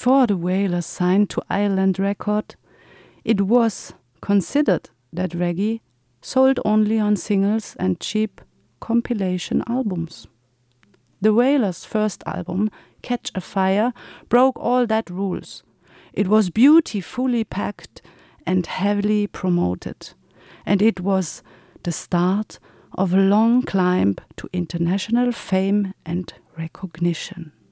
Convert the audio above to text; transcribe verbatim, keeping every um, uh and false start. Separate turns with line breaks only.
before the Wailers signed to Island Record, it was considered that reggae sold only on singles and cheap compilation albums. The Wailers' first album, Catch a Fire, broke all that rules. It was beautifully packed and heavily promoted, and it was the start of a long climb to international fame and recognition.